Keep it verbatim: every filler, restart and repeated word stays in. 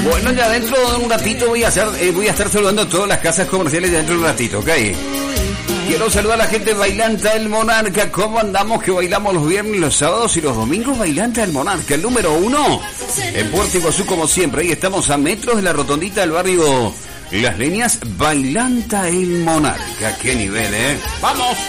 Bueno, ya dentro de un ratito voy a hacer, eh, voy a estar saludando a todas las casas comerciales ya dentro de un ratito, ¿ok? Quiero saludar a la gente de Bailanta El Monarca. ¿Cómo andamos? Que bailamos los viernes, los sábados y los domingos. Bailanta El Monarca, el número uno en Puerto Iguazú, como siempre. Ahí estamos a metros de la rotondita del barrio Las Leñas. Bailanta El Monarca. ¡Qué nivel, eh! ¡Vamos!